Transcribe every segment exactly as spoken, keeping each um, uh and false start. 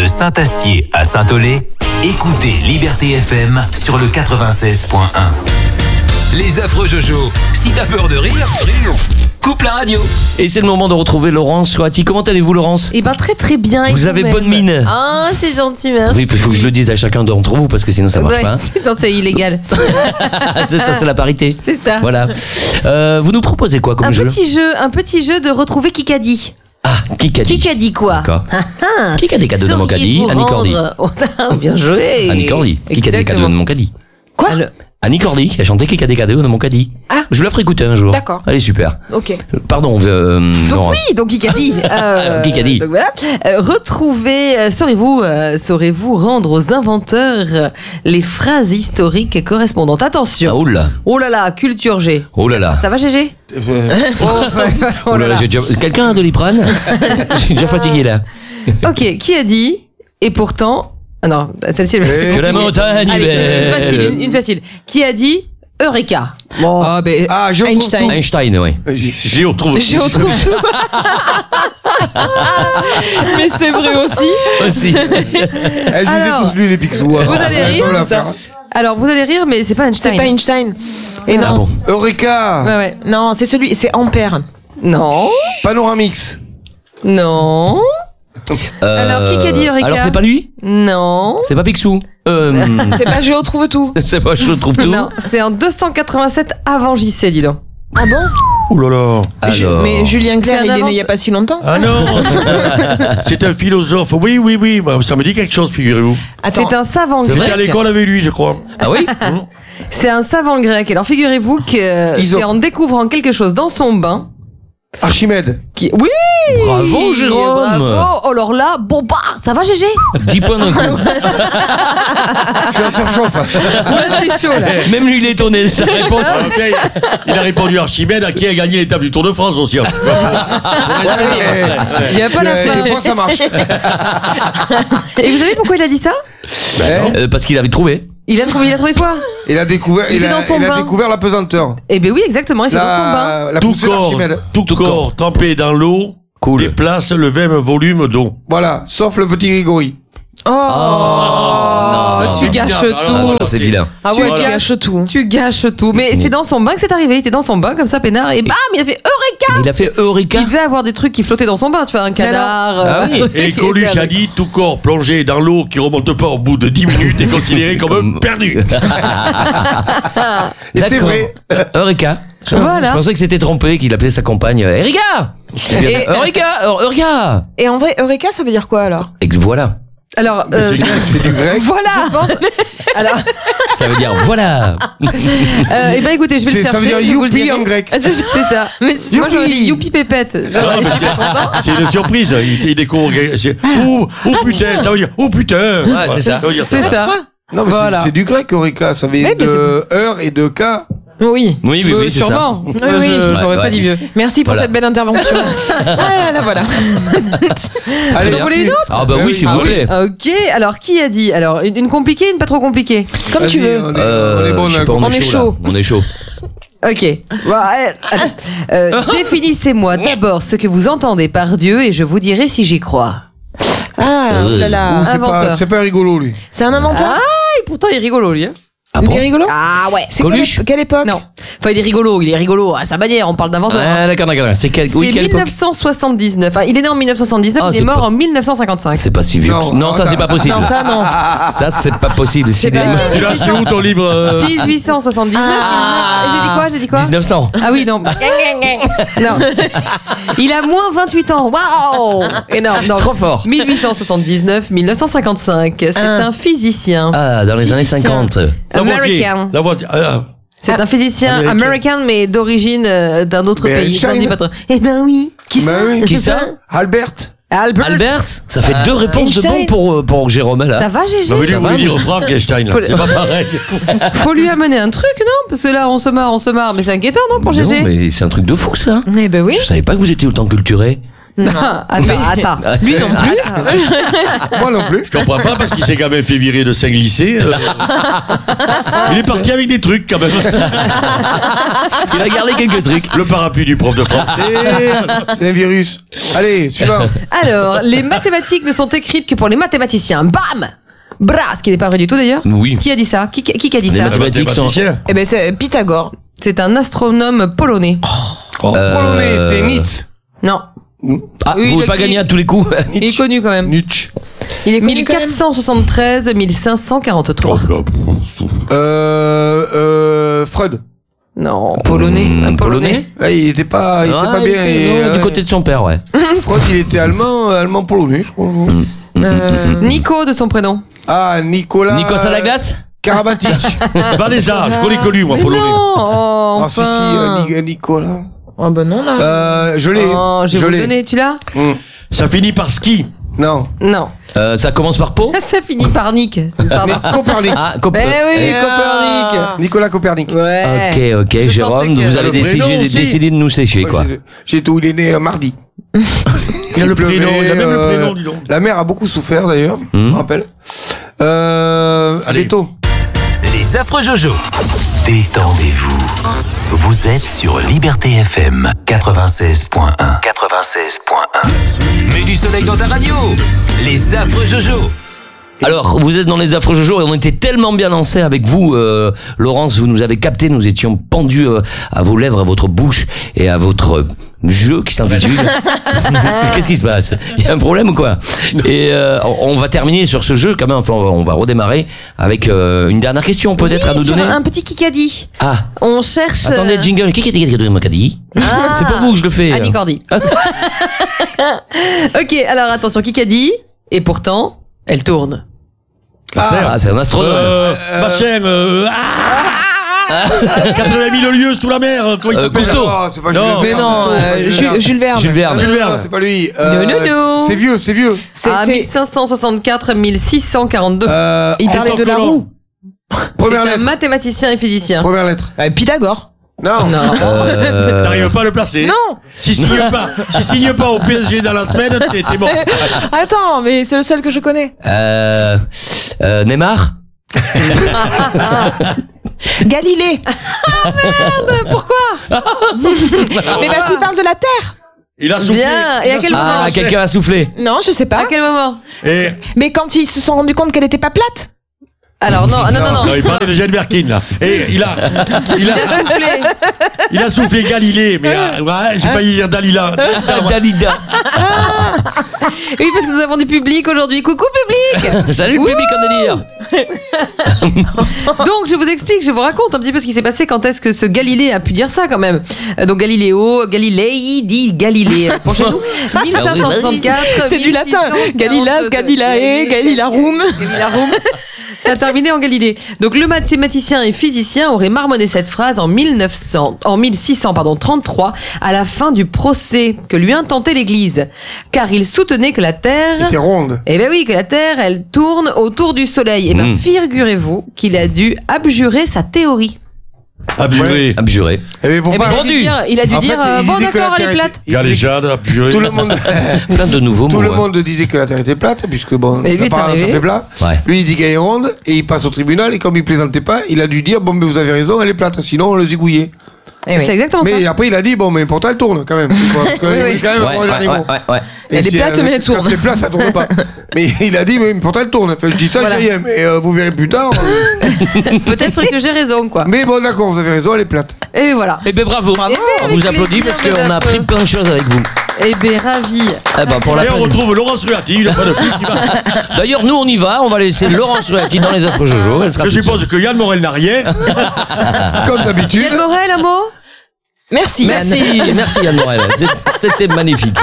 De Saint-Astier à Saint-Olé, écoutez Liberté F M sur le quatre-vingt-seize point un. Les affreux Jojo, si t'as peur de rire, rire. Coupe la radio. Et c'est le moment de retrouver Laurence Roati. Comment allez-vous, Laurence ? Eh ben très très bien. Vous avez bonne mine. Ah, c'est gentil, merci. Oui, il faut que je le dise à chacun d'entre vous parce que sinon ça marche ouais, pas. Non, c'est illégal. C'est ça, c'est la parité. C'est ça. Voilà. Euh, vous nous proposez quoi comme un jeu ? petit jeu, un petit jeu de retrouver qui qu'a dit. Ah, qui qu'a dit ? Qui qu'a dit quoi ? D'accord. Qui a des cadeaux dans mon caddie ? Annie Cordy. Bien joué. Annie Cordy. Qui a des cadeaux dans mon caddie ? Quoi ? Annie Cordy qui a chanté Qui a des cadeaux dans mon caddie. Ah. Je vous la ferai écouter un jour. D'accord. Allez, super. Ok. Pardon. Euh, Donc non. oui, donc qui qu'a dit. Euh, Qui qu'a dit. Donc voilà. Euh, retrouvez, euh, saurez-vous, euh, saurez-vous rendre aux inventeurs euh, les phrases historiques correspondantes. Attention. Ah, oh là. Oh là là, culture G. Oh là là. Ça va, Gégé ? Euh, Oh, ouais, oh Oh là là. j'ai déjà... Quelqu'un a de l'iprane ? Je suis déjà fatigué là. Ok, qui a dit ? Et pourtant. Ah non, celle-ci, elle va Eh, Que la montagne Allez, belle. une facile, une, une facile. Qui a dit Eureka ? Bon. Ah, ben, Ah, je Einstein. retrouve Einstein, oui. tout. J'y retrouve. Je retrouve tout. Mais c'est vrai aussi. Aussi. Eh, je vous Alors, ai tous lu les Picsou. vous allez rire, Comme la c'est ça. faire. Alors, vous allez rire, mais c'est pas Einstein. C'est pas Einstein. Et Ah non. bon. Eureka. Ouais, ouais. Non, c'est celui, c'est Ampère. Non. Panoramix. Non. Alors, qui qui a dit Eureka ? Alors, c'est pas lui ? Non. C'est pas Picsou. Euh, C'est pas Je retrouve tout. c'est pas Je trouve tout. Non, c'est en deux cent quatre-vingt-sept avant J C, dis donc. Ah bon ? Ouh là là. Ju- Alors. Mais Julien Clerc, C'est un il est né invent- il y a pas si longtemps. Ah non, c'est un, c'est un philosophe. Oui, oui, oui, bah, ça me dit quelque chose, figurez-vous. Attends. C'est un savant C'est grec. J'étais à l'école avec lui, je crois. Ah oui ? C'est un savant grec. Alors, figurez-vous que Ils ont- c'est en découvrant quelque chose dans son bain. Archimède. Qui... Oui. Bravo, Jérôme. Bravo. Oh, alors là, bon bah, ça va, Gégé ? dix points d'un coup. Je suis en surchauffe. Ouais, c'est chaud là. Même lui, il est étonné de sa réponse. Ah, ok, il a répondu Archimède, à qui a gagné l'étape du Tour de France aussi. Ouais, Il y a pas la euh, fin. Des fois, ça marche. Et vous savez pourquoi il a dit ça ? Eh, Euh, parce qu'il avait trouvé. Il a trouvé, il a trouvé quoi ? Il a découvert, Il il était a, dans son il a bain. découvert la pesanteur. Eh ben oui, exactement, et c'est dans son bain. La, la Tout poussée corps, d'Archimède. tout, Tout corps, corps. trempé dans l'eau Cool. déplace le même volume d'eau. Voilà, sauf le petit Grégory. Oh, non. tu gâches C'est bizarre, tout. alors, Ça, c'est vilain. Ah Tu ouais, tu gâches- gâches tout. Tu gâches tout. Mais c'est dans son bain que c'est arrivé. Il était dans son bain comme ça, peinard, et bam, il a fait Eureka. Il a fait Eureka. Il devait avoir des trucs qui flottaient dans son bain, tu vois, un canard. Ah euh, oui. un truc, Et Coluche c'est a dit tout corps plongé dans l'eau qui remonte pas au bout de dix minutes est considéré comme perdu. Et c'est D'accord. vrai. Eureka. Voilà. Je pensais que c'était trompé, qu'il appelait sa compagne euh, Erika. Et bien, Et- Eureka, euh, Eureka. Et en vrai, Eureka, ça veut dire quoi alors ? Et que voilà. Alors, Mais euh, C'est grec, c'est du grec. voilà. Je pense. Alors, Ça veut dire voilà. euh, eh ben écoutez, je vais le C'est- chercher. Ça veut dire je vous le youpi dirai. en grec. Ah, C'est c'est ça. Mais moi j'aurais dit youpi pépette. Ah, mais c'est- C'est une surprise. Il, il découvre. c'est- Ouh, ouh putain, ça veut dire ouh putain. Ouais, c'est ça. veut dire C'est ça. Non, mais c'est- Voilà. c'est du grec, Eureka. Ça vient Mais- mais de heure et de K. Oui. Oui, oui, Euh, oui, c'est ça. sûrement. Oui, Moi, oui. je- J'aurais Ouais, pas ouais. dit mieux. Merci pour Voilà. cette belle intervention. voilà, voilà. Allez, Vous en voulez une autre ? Ah bah Ah oui, oui. si vous Ah voulez. Ok, alors qui a dit ? Alors, une, une compliquée, une pas trop compliquée ? Comme tu Vas-y, veux. On est, Euh, on est bon, je sais là. pas, On est chaud. là. On est chaud. Ok. Bon, euh, euh, définissez-moi d'abord ce que vous entendez par Dieu et je vous dirai si j'y crois. Ah, oh là là. Ouh, c'est inventeur. pas, c'est pas rigolo, lui. C'est un inventeur. Ah, et pourtant il est rigolo lui. hein. Ah Il bon est rigolo. Ah ouais. C'est quelle, Coluche ép- quelle époque? Non. Enfin, il est rigolo, il est rigolo à sa manière, on parle d'inventeur. hein. Ah d'accord, d'accord. C'est quel, oui, C'est quelle époque mille neuf cent soixante-dix-neuf. Enfin, il est né en mille neuf cent soixante-dix-neuf, Ah, il est c'est mort pas- en mille neuf cent cinquante-cinq. C'est pas si vieux. Non, Non, ça c'est pas possible. Non, ça non. Ça c'est pas possible. C'est C'est des- pas- Tu l'as fait où ton livre euh dix-huit cent soixante-dix-neuf. Ah. J'ai dit quoi J'ai dit quoi dix-neuf cents. Ah oui, non. non. Il a moins vingt-huit ans. Waouh Énorme. Non. Trop fort. mille huit cent soixante-dix-neuf mille neuf cent cinquante-cinq. C'est Ah. un physicien. Ah, dans les années Physicien. cinquante. Lavoisier. American. Lavoisier. Ah, C'est un physicien Américain. américain, mais d'origine euh, d'un autre Mais pays. Einstein. Je n'en dis pas trop. Eh ben oui. Qui Ben ça oui. Qui ça Albert. Albert. Albert. Ça fait deux réponses de Einstein. bon pour, euh, pour Jérôme là. Ça va, Gégé bah oui, Ça vous va, voulez dire vous- Frankenstein, là. Faut- C'est pas pareil. Faut lui amener un truc, non Parce que là, on se marre, on se marre. Mais c'est inquiétant, non, pour Mais non, Gégé mais c'est un truc de fou ça. Eh ben oui. Je savais pas que vous étiez autant culturé. Attends, attends. Lui non plus. Moi non plus. Je comprends pas parce qu'il s'est quand même fait virer de cinq lycées. euh. Il est parti avec des trucs quand même. Il a gardé quelques trucs. Le parapluie du prof de français. C'est un virus. Allez, suivant. Alors, les mathématiques ne sont écrites que pour les mathématiciens. Bam Bras, ce qui n'est pas vrai du tout d'ailleurs. Oui. Qui a dit ça qui, qui, qui a dit Les ça mathématiques sont- Mathématicien. Eh ben c'est Pythagore. C'est un astronome polonais. Oh, Euh, Polonais, c'est Nietzsche. Non, Ah, Oui, vous pouvez le- pas gagner à tous les coups. il est connu quand même. Nietzsche. Il est connu quand même. mille quatre cent soixante-treize à mille cinq cent quarante-trois. Euh, euh, Freud. Non, polonais. Mmh, un polonais. polonais. Ouais, il était pas, il était Ah, pas il bien. était- et, non, euh, du côté de son père, ouais. Freud, il était allemand, euh, allemand polonais, je crois. Euh, Nico de son prénom. Ah, Nicolas. Nicolas à la glace Karabatic. Valéza, je connais que lui, moi, Mais polonais. non, oh, Ah, si, si, enfin. euh, Ni- Nicolas. Oh ben non là. Euh, je l'ai. Oh, je vais je vous le l'ai. donner, tu l'as Hmm. Ça finit par ski. Non. Non. Euh, Ça commence par peau. Ça finit par Nick. Pardon. Ni- Copernic. Ah, Cop- Eh oui, euh, Copernic. Nicolas Copernic. Ouais. Ok, ok, Je Jérôme, sentais que- vous avez Le décidé, prénom aussi. décidé de nous sécher, Ouais, quoi. j'ai- J'ai tout, il est né euh, mardi. Il a le pleuvait, prénom, il a même le euh, prénom, dis donc. La mère a beaucoup souffert d'ailleurs, je Hmm. me rappelle. Euh, Allez. Beto. Les affreux Jojo. Détendez-vous. Vous êtes sur Liberté F M quatre-vingt-seize point un. quatre-vingt-seize point un. Mets du soleil dans ta radio. Les affreux Jojo. Alors, vous êtes dans les affreux Jojo et on était tellement bien lancés avec vous, euh, Laurence, vous nous avez capté, nous étions pendus euh, à vos lèvres, à votre bouche et à votre euh, jeu qui s'intitule. Qu'est-ce qui se passe? Il y a un problème ou quoi? Et euh, on on va terminer sur ce jeu quand même, enfin on va, on va redémarrer avec euh, une dernière question peut-être Oui, à nous sur donner. un petit Kikadi. Ah, On cherche. attendez, euh, jingle, qui qui qui qui m'a dit? C'est pour vous que je le fais. Annie Cordy. Ok, alors attention, Kikadi. Et pourtant, elle tourne. Ah, c'est un astronome. Euh, machin, euh, ah, quatre-vingt mille lieues sous la mer, comment il Euh, s'appelle? Cousteau. Non, c'est pas Non, Jules mais Verne. non, c'est pas euh, Jules Jules, Verne. Jules Verne. Jules Verne. Non, Jules Verne. c'est pas lui. Non, non, non. C'est vieux, c'est vieux. C'est, À c'est- mille cinq cent soixante-quatre à mille six cent quarante-deux. Euh, il parlait de la Christophe roue. première C'est un lettre. mathématicien et physicien. Première lettre. Euh, Pythagore. Non. Non. Euh, T'arrives pas à le placer. Non. Si signe pas, si signe pas au P S G dans la semaine, t'es t'es mort. Attends, mais c'est le seul que je connais. euh, euh, Neymar. Galilée. Pourquoi Mais parce qu'il parle de la Terre. Il a soufflé. Bien. Et il à a quel soufflé. moment Ah, quelqu'un a soufflé. Non, je sais À pas. quel moment Et Mais quand ils se sont rendus compte qu'elle était pas plate. Alors non, non, non, non. non, il parlait de Jane Birkin là. Et il a, il a, Soufflé. il a soufflé Galilée, mais euh, ouais, j'ai failli dire Dalila. Dalida. Oui, parce que nous avons du public aujourd'hui. Coucou public. Salut le public en délire. Donc je vous explique, je vous raconte un petit peu ce qui s'est passé. Quand est-ce que ce Galilée a pu dire ça quand même? Euh, Donc Galiléo, Galilei dit Galilée. Pour chez nous, mille cinq cent soixante-quatre. C'est du latin. Galilas, Galilae, Galilarum. Galilarum. Ça a terminé en Galilée. Donc le mathématicien et physicien aurait marmonné cette phrase en mille neuf cents, en mille six cent pardon, trente-trois, à la fin du procès que lui intentait l'Église, car il soutenait que la Terre, C'était ronde. eh ben oui, que la Terre, elle tourne autour du Soleil. Et ben Mm. figurez-vous qu'il a dû abjurer sa théorie. Abjuré. Abjuré. Eh ben, pour Eh ben, pas- il a dû dire, il a dû En fait, dire euh, il bon disait que la d'accord, elle est Terre plate. était- il disait Galéjade, abjuré. que Tout le monde, Plein de nouveaux tout mots. le hein. monde disait que la Terre était plate, puisque bon, Mais lui est apparemment, ça arrivé. fait plat. Ouais. Lui, il dit qu'elle est ronde, et il passe au tribunal, et comme il plaisantait pas, il a dû dire, bon, mais vous avez raison, elle est plate, sinon on le zigouillait. Eh oui. C'est exactement Mais ça. après, il a dit, bon, mais pourtant elle tourne, quand même. Parce que Oui, il oui. voulait quand même Ouais, avoir un ouais, dernier ouais, mot. ouais, ouais. Et Elle est si, plate, euh, mais elle quand tourne. c'est plat, ça tourne pas. Mais il a dit, mais pourtant elle tourne. Enfin, je dis ça, Voilà. j'ai rien, mais euh, vous verrez plus tard. euh. Peut-être que j'ai raison, quoi. Mais bon, d'accord, vous avez raison, elle est plate. Et voilà. Eh ben bravo. Eh ben, On avec vous applaudit plaisir, parce qu'on a mesdames. appris plein de choses avec vous. Eh ben ravi. Eh ben, pour la Et on retrouve Laurence Ruati, une fois de plus, qui va. D'ailleurs, nous, on y va. On va laisser Laurence Ruati dans les affreux Jojo. Elle sera Je toute suppose que Yann Morel n'a rien. Comme d'habitude. Yann Morel, un mot? Merci. Yann. Merci, merci Yann Morel. C'est- C'était magnifique.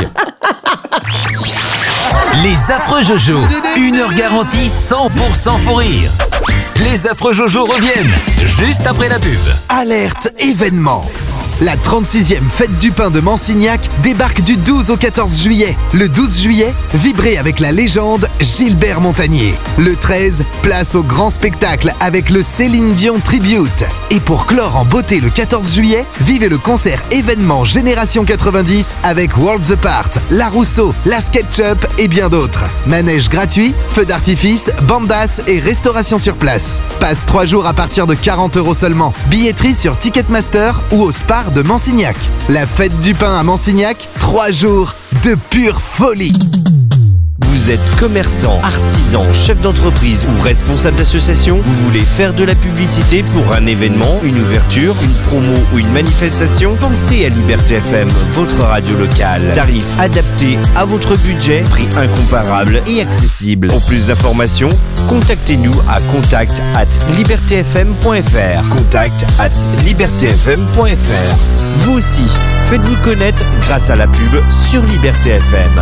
Les affreux Jojo. Une heure garantie cent pour cent pour rire. Les affreux Jojo reviennent juste après la pub. Alerte événement. La trente-sixième Fête du Pain de Mansignac débarque du douze au quatorze juillet. Le douze juillet, vibrez avec la légende Gilbert Montagnier. Le treize, place au grand spectacle avec le Céline Dion Tribute. Et pour clore en beauté le quatorze juillet, vivez le concert événement Génération quatre-vingt-dix avec Worlds Apart, La Rousseau, La SketchUp et bien d'autres. Manège gratuit, feux d'artifice, bandas et restauration sur place. Passe trois jours à partir de quarante euros seulement. Billetterie sur Ticketmaster ou au Spar de Mansignac. La Fête du Pain à Mansignac, trois jours de pure folie. Vous êtes commerçant, artisan, chef d'entreprise ou responsable d'association, vous voulez faire de la publicité pour un événement, une ouverture, une promo ou une manifestation? Pensez à Liberté F M, votre radio locale. Tarif adapté à votre budget, prix incomparable et accessible. Pour plus d'informations, contactez-nous à contact at liberté f m point f r. contact at liberté f m point f r. Vous aussi, faites-vous connaître grâce à la pub sur Liberté F M.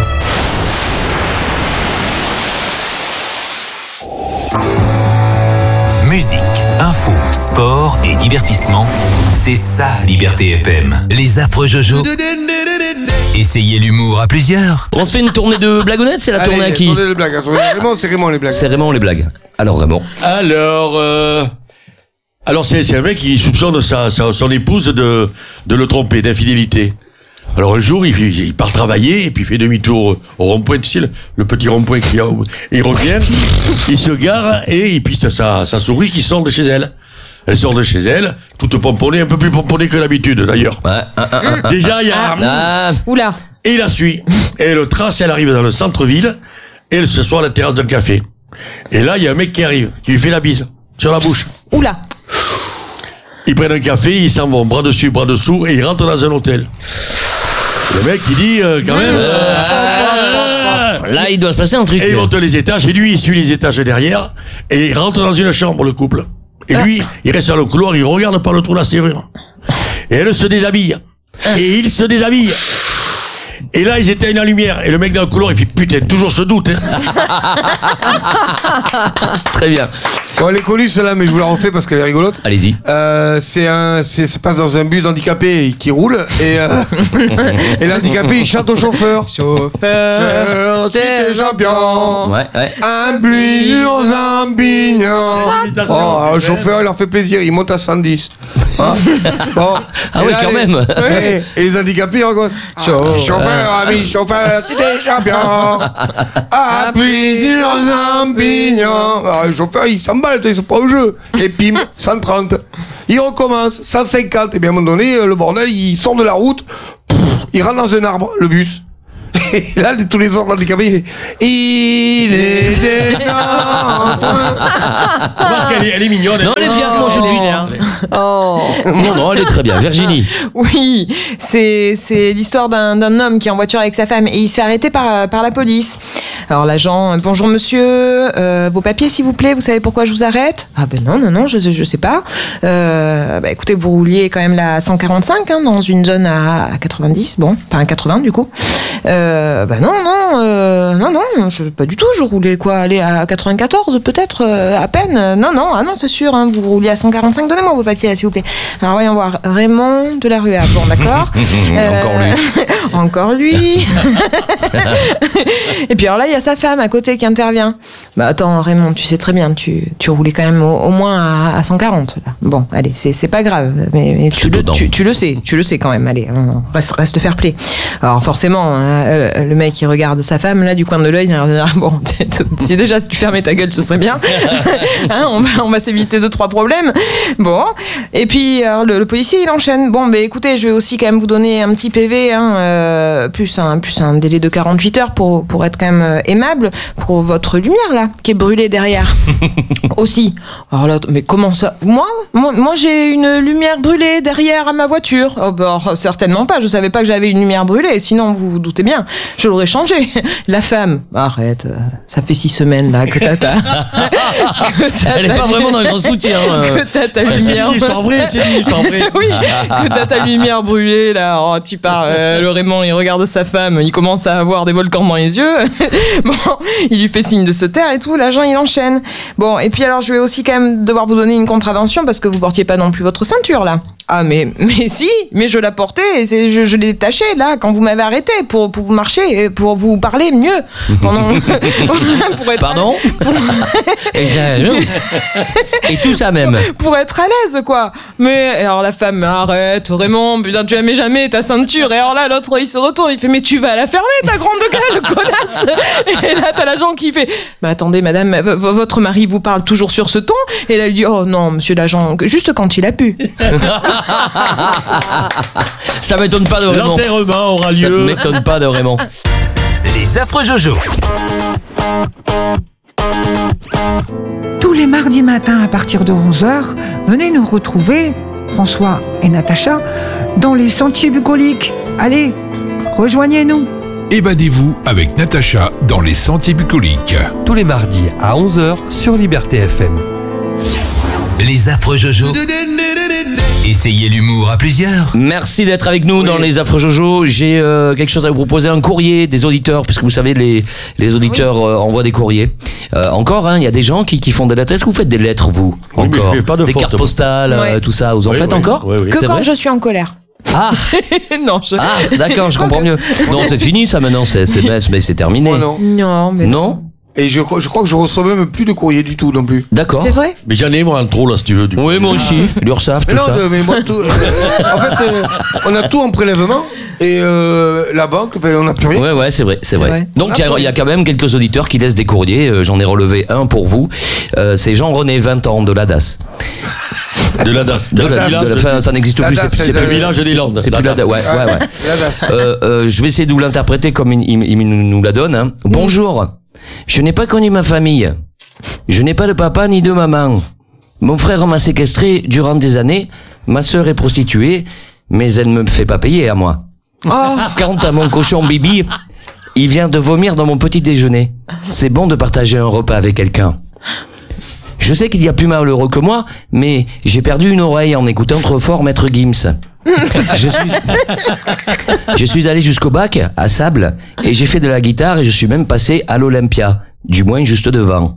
Musique, info, sport et divertissement, c'est ça Liberté F M. Les affreux Jojo. Essayez l'humour à plusieurs. On se fait une tournée de blagounettes, c'est la Allez, tournée à qui? tournée de blagues. Raymond, c'est Raymond les blagues. C'est Raymond les blagues. Alors Raymond. Alors, euh, alors c'est, c'est un mec qui soupçonne sa, sa, son épouse de, de le tromper, d'infidélité. Alors un jour, il, il part travailler et puis il fait demi-tour au rond-point, tu sais, le, le petit rond-point qu'il y a. Il revient, il se gare et il piste sa, sa souris qui sort de chez elle. Elle sort de chez elle, toute pomponnée, un peu plus pomponnée que d'habitude d'ailleurs. Ouais, un, un, un, Déjà, il y a... Ah, Oula. Et il la suit. Et elle trace, elle arrive dans le centre-ville et elle se soit à la terrasse d'un café. Et là, il y a un mec qui arrive, qui lui fait la bise sur la bouche. Oula. Ils prennent un café, ils s'en vont bras dessus, bras dessous et ils rentrent dans un hôtel. Le mec, il dit, euh, quand même... Euh, là, il doit se passer un truc. Et il monte les étages, et lui, il suit les étages derrière, et il rentre dans une chambre, le couple. Et lui, il reste dans le couloir, il regarde par le trou de la serrure. Et elle se déshabille. Et il se déshabille. Et là, ils éteignent la lumière. Et le mec dans le couloir, il fait, putain, toujours ce doute, hein. Très bien. Bon, elle est connue celle-là, mais je vous la refais parce qu'elle est rigolote. Allez-y. Euh, c'est un, c'est, ça passe dans un bus handicapé qui roule et, euh, et l'handicapé il chante au chauffeur. Chauffeur, t'es t'es champion. Ouais, ouais. Un pluie aux champignons. Oh, un chauffeur, il leur fait plaisir, il monte à soixante-dix. Hein bon. Ah Et oui, là, quand les, même. Et, et les handicapés, ils regardent. Ah, chauffeur, ami, chauffeur, t'es champion. Un pluie aux champignons. Alors, le chauffeur, il s'emballe, ils sont pas au jeu. Et pim, cent trente. Il recommence, cent cinquante. Et bien à un moment donné, le bordel, il sort de la route, pff, il rentre dans un arbre, le bus. Et là, tous les autres handicapés, il fait il est des elle, est, elle est mignonne. Non, elle est bien. Non, je le dis. Oh. Non, non, elle est très bien. Virginie. Oui, c'est c'est l'histoire d'un d'un homme qui est en voiture avec sa femme et il se fait arrêter par par la police. Alors l'agent, bonjour monsieur, euh, vos papiers s'il vous plaît, vous savez pourquoi je vous arrête? Ah ben non non non, je je sais pas. Euh, bah écoutez, vous rouliez quand même là à cent quarante-cinq hein, dans une zone à, à quatre-vingt-dix, bon, enfin à quatre-vingts du coup. Euh, bah non non euh, non non, je, pas du tout, je roulais quoi, aller à quatre-vingt-quatorze peut-être euh, à peine. Non non, ah non c'est sûr, hein, vous rouliez à cent quarante-cinq. Donnez-moi vos papiers là s'il vous plaît. Alors voyons voir, Raymond de la Rue A. Bon d'accord. euh, encore lui. Encore lui. Et puis alors là, il y a sa femme à côté qui intervient. Bah attends, Raymond, tu sais très bien, tu, tu roulais quand même au, au moins à, à cent quarante. Là. Bon, allez, c'est, c'est pas grave. Mais, mais tu, le, tu, tu le sais, tu le sais quand même. Allez, reste, reste fair play. Alors forcément, hein, le mec, il regarde sa femme, là, du coin de l'œil. Bon, si déjà, si tu fermais ta gueule, ce serait bien. Hein, on va, on va s'éviter deux, trois problèmes. Bon. Et puis, alors, le, le policier, il enchaîne. Bon, ben écoutez, je vais aussi quand même vous donner un petit P V, hein, euh, plus, un, plus un délai de quarante-huit heures pour, pour être quand même aimable pour votre lumière, là, qui est brûlée derrière. Aussi. Alors là, mais comment ça? Moi, moi, moi, j'ai une lumière brûlée derrière à ma voiture. Oh, bah, certainement pas. Je savais pas que j'avais une lumière brûlée. Sinon, vous vous doutez bien, je l'aurais changé. La femme. Arrête. Ça fait six semaines, là, que t'as ta... que t'as Elle est pas vraiment dans le grand soutien. Que t'as ta lumière. C'est en vrai, c'est en vrai. Oui. Que t'as ta lumière brûlée, là. Oh, tu parles. Euh, le Raymond, il regarde sa femme. Il commence à avoir des volcans dans les yeux. Bon, il lui fait signe de se taire et tout. L'agent, il enchaîne. Bon, et puis alors, je vais aussi quand même devoir vous donner une contravention parce que vous portiez pas non plus votre ceinture, là. Ah mais mais si, mais je la portais, et c'est, je, je l'ai détachée là quand vous m'avez arrêté pour pour vous marcher, pour vous parler mieux. Pendant, pour être Pardon. Pour... et, et tout ça même. Pour être à l'aise quoi. Mais alors la femme, arrête Raymond, putain tu la mets jamais ta ceinture. Et alors là l'autre il se retourne, il fait mais tu vas la fermer ta grande gueule connasse. Et là t'as l'agent qui fait mais attendez madame, v- votre mari vous parle toujours sur ce ton. Et là il dit oh non monsieur l'agent, juste quand il a pu. Ça m'étonne pas de Raymond. L'enterrement aura lieu. Ça ne m'étonne pas de Raymond. Les affreux Jojo. Tous les mardis matins à partir de onze heures, venez nous retrouver, François et Natacha, dans les sentiers bucoliques. Allez, rejoignez-nous. Évadez-vous avec Natacha dans les sentiers bucoliques. Tous les mardis à onze heures sur Liberté F M. Les affreux Jojo. Essayez l'humour à plusieurs. Merci d'être avec nous oui. dans les affreux Jojo. J'ai euh, quelque chose à vous proposer, un courrier des auditeurs, puisque vous savez les les auditeurs oui. euh, envoient des courriers. Euh, encore, il hein, y a des gens qui qui font des lettres. Est-ce que vous faites des lettres vous oui, encore pas de des cartes postales, ouais. euh, tout ça, vous en oui, faites oui. encore oui, oui. Que c'est quand vrai je suis en colère. Ah non, je... ah d'accord, je comprends mieux. Non, c'est fini ça maintenant, c'est c'est mais c'est terminé. Oh, non. Non, mais non. Et je, je crois que je reçois même plus de courrier du tout non plus. D'accord. C'est vrai. Mais j'en ai moi en trop là si tu veux. Du oui, moi aussi. L'URSSAF, tout mais non, ça. De, mais moi, tout, euh, en fait, euh, on a tout en prélèvement et euh, la banque, on n'a plus rien. Ouais, ouais, c'est vrai, c'est, c'est vrai. vrai. Donc il ah, y, y a quand même quelques auditeurs qui laissent des courriers. Euh, j'en ai relevé un pour vous. Euh, c'est Jean-René, vingt ans, de la D A S. De la D A S. De la, de la, fin, ça n'existe plus. C'est, c'est, c'est le village des Landes. C'est plus la D A S. Ouais, ouais, ouais. euh, euh, je vais essayer de vous l'interpréter comme il, il, il nous la donne. Hein. Bonjour. Je n'ai pas connu ma famille. Je n'ai pas de papa ni de maman. Mon frère m'a séquestré durant des années. Ma sœur est prostituée, mais elle ne me fait pas payer à moi. Oh. Quant à mon cochon Bibi, il vient de vomir dans mon petit déjeuner. C'est bon de partager un repas avec quelqu'un. Je sais qu'il y a plus malheureux que moi, mais j'ai perdu une oreille en écoutant trop fort Maître Gims. je suis, je suis allé jusqu'au bac, à Sable, et j'ai fait de la guitare et je suis même passé à l'Olympia, du moins juste devant.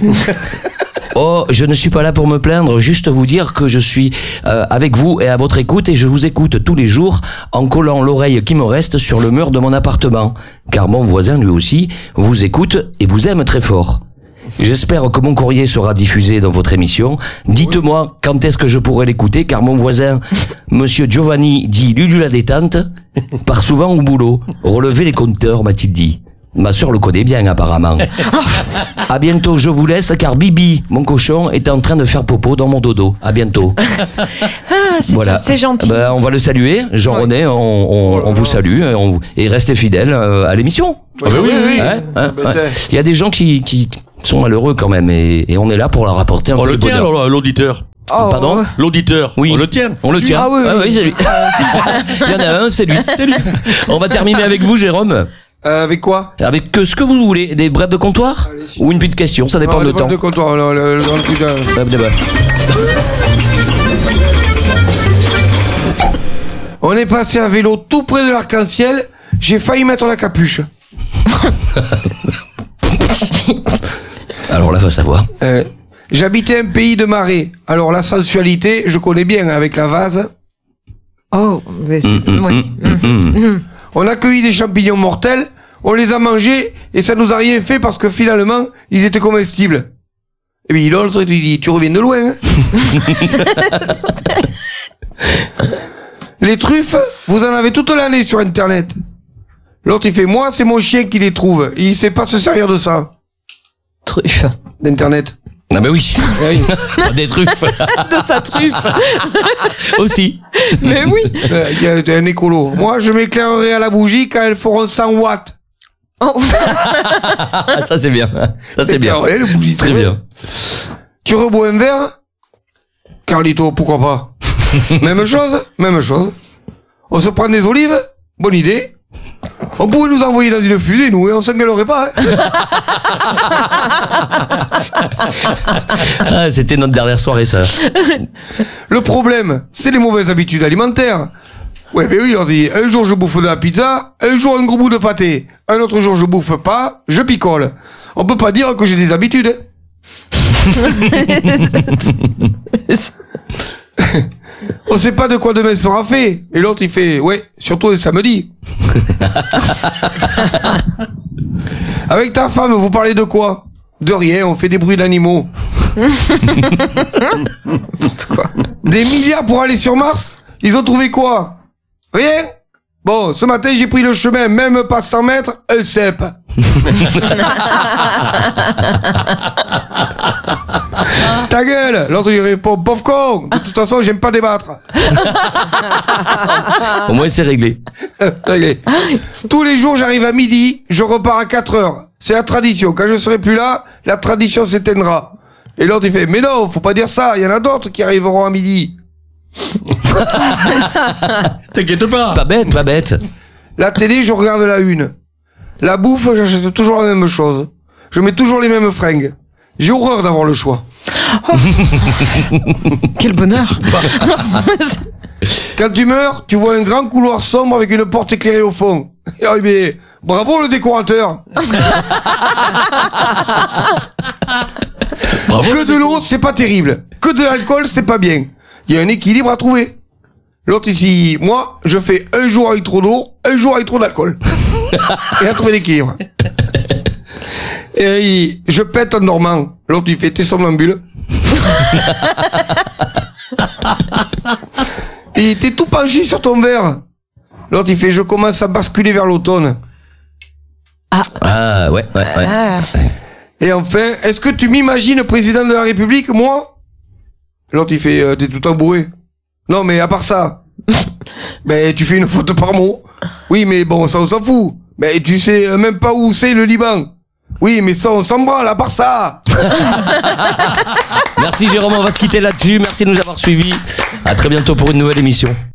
Oh, je ne suis pas là pour me plaindre, juste vous dire que je suis euh, avec vous et à votre écoute et je vous écoute tous les jours en collant l'oreille qui me reste sur le mur de mon appartement, car mon voisin lui aussi vous écoute et vous aime très fort. J'espère que mon courrier sera diffusé dans votre émission. Dites-moi quand est-ce que je pourrai l'écouter, car mon voisin, Monsieur Giovanni, dit Lulu la détente, part souvent au boulot. Relevez les compteurs, m'a-t-il dit. Ma sœur le connaît bien, apparemment. À bientôt, je vous laisse, car Bibi, mon cochon, est en train de faire popo dans mon dodo. À bientôt. Ah, c'est, voilà. c'est gentil. Ben, on va le saluer. Jean-René, on, on, on vous salue et, on, et restez fidèles à l'émission. Ah ben oui, oui, oui. Hein, hein, ouais. Il y a des gens qui, qui sont malheureux quand même et, et on est là pour leur apporter un on peu de bonheur. On le tient, alors, l'auditeur. Oh, Pardon ouais. L'auditeur. Oui. On le tient. On le tient. Ah oui, oui. Ah, oui c'est lui. Il y en a un, c'est lui. C'est lui. On va terminer avec vous, Jérôme. Euh, avec quoi? Avec que ce que vous voulez. Des brèves de comptoir? Allez, si ou une petite question, ça dépend non, de temps. De comptoir, non, le, le, le, le, le, le... On est passé à vélo tout près de l'arc-en-ciel. J'ai failli mettre la capuche. Alors là, va savoir. Euh, j'habitais un pays de marais. Alors la sensualité, je connais bien avec la vase. Oh, mais c'est... Mmh, ouais. mmh, mmh, mmh. On a cueilli des champignons mortels, on les a mangés et ça nous a rien fait parce que finalement, ils étaient comestibles. Et puis l'autre, il dit, tu reviens de loin. Hein. Les truffes, vous en avez toute l'année sur Internet. L'autre, il fait, moi, c'est mon chien qui les trouve. Et il sait pas se servir de ça. Truffes. D'Internet. Ah bah oui. oui. Des truffes. De sa truffe. Aussi. Mais oui. Il euh, y a un écolo. Moi, je m'éclairerai à la bougie quand elles feront cent watts. Oh. Ça, c'est bien. Ça, c'est bien. Ouais, le bougie, très bien. Tu rebois un verre? Carlito, pourquoi pas? Même chose, même chose. On se prend des olives? Bonne idée. On pourrait nous envoyer dans une fusée, nous, et on s'engueulerait pas. Hein. Ah, c'était notre dernière soirée, ça. Le problème, c'est les mauvaises habitudes alimentaires. Ouais, ben oui, on dit, un jour je bouffe de la pizza, un jour un gros bout de pâté, un autre jour je bouffe pas, je picole. On peut pas dire que j'ai des habitudes. On sait pas de quoi demain sera fait. Et l'autre, il fait, ouais, surtout le samedi. Avec ta femme, vous parlez de quoi? De rien, on fait des bruits d'animaux. quoi. Des milliards pour aller sur Mars? Ils ont trouvé quoi? Rien? Bon, ce matin, j'ai pris le chemin, même pas cent mètres, un cep. Ta gueule! L'autre il répond, pauvre con! De toute façon, j'aime pas débattre. Au moins, c'est réglé. Réglé. Tous les jours, j'arrive à midi, je repars à quatre heures. C'est la tradition. Quand je serai plus là, la tradition s'éteindra. Et l'autre, il fait, mais non, faut pas dire ça. Il y en a d'autres qui arriveront à midi. T'inquiète pas. Pas bête, pas bête. La télé, je regarde la une. La bouffe, j'achète toujours la même chose. Je mets toujours les mêmes fringues. J'ai horreur d'avoir le choix. Oh. Quel bonheur. Quand tu meurs, tu vois un grand couloir sombre avec une porte éclairée au fond. Et alors, mais, bravo le décorateur. Bravo que de l'eau, c'est pas terrible. Que de l'alcool, c'est pas bien. Il y a un équilibre à trouver. L'autre ici, moi, je fais un jour avec trop d'eau, un jour avec trop d'alcool. Et à trouver l'équilibre. Et il, je pète en dormant. L'autre, il fait, t'es somnambule. Et t'es tout penché sur ton verre. L'autre, il fait, je commence à basculer vers l'automne. Ah, ah ouais, ouais, ouais. Ah. Et enfin, est-ce que tu m'imagines président de la République, moi? L'autre, il fait, euh, t'es tout embourré. Non, mais à part ça, ben, tu fais une faute par mot. Oui, mais bon, ça, on s'en fout. Ben, tu sais euh, même pas où c'est le Liban. Oui, mais ça, on s'en branle, à part ça. Merci Jérôme, on va se quitter là-dessus. Merci de nous avoir suivis. À très bientôt pour une nouvelle émission.